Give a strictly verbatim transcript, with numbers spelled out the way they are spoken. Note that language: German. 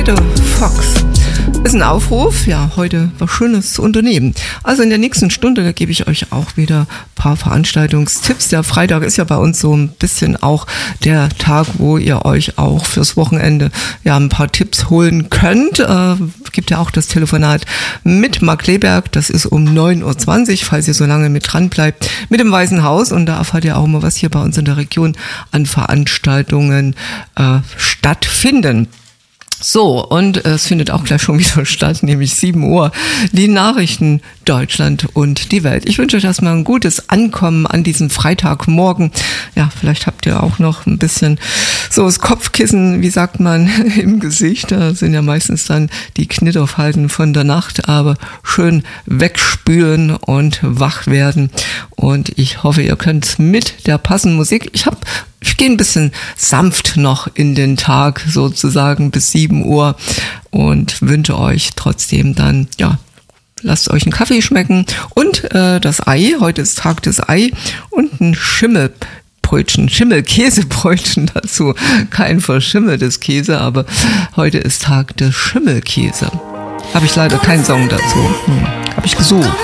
Peter Fox. Ist ein Aufruf, ja, heute was Schönes zu unternehmen. Also in der nächsten Stunde, da gebe ich euch auch wieder ein paar Veranstaltungstipps. Der Freitag ist ja bei uns so ein bisschen auch der Tag, wo ihr euch auch fürs Wochenende ja ein paar Tipps holen könnt. Äh, gibt ja auch das Telefonat mit Marc Kleberg, das ist um neun Uhr zwanzig, falls ihr so lange mit dran bleibt, mit dem Weißen Haus. Und da erfahrt ihr auch mal, was hier bei uns in der Region an Veranstaltungen äh, stattfinden. So, und es findet auch gleich schon wieder statt, nämlich sieben Uhr, die Nachrichten Deutschland und die Welt. Ich wünsche euch erstmal ein gutes Ankommen an diesem Freitagmorgen. Ja, vielleicht habt ihr auch noch ein bisschen so das Kopfkissen, wie sagt man, im Gesicht. Da sind ja meistens dann die Knitterfalten von der Nacht, aber schön wegspülen und wach werden. Und ich hoffe, ihr könnt mit der passenden Musik, ich habe Ich gehe ein bisschen sanft noch in den Tag, sozusagen bis sieben Uhr, und wünsche euch trotzdem dann, ja, lasst euch einen Kaffee schmecken und äh, das Ei, heute ist Tag des Ei, und ein Schimmelbrötchen, Schimmelkäsebrötchen dazu. Kein verschimmeltes Käse, aber heute ist Tag des Schimmelkäse. Habe ich leider keinen Song dazu. Hm, habe ich gesucht.